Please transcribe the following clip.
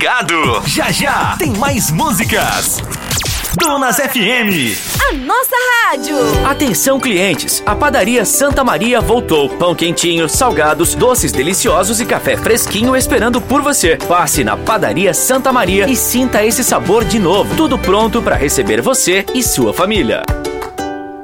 ligado. Já já tem mais músicas. Donas FM. A nossa rádio. Atenção, clientes, a Padaria Santa Maria voltou. Pão quentinho, salgados, doces deliciosos e café fresquinho esperando por você. Passe na Padaria Santa Maria e sinta esse sabor de novo. Tudo pronto para receber você e sua família.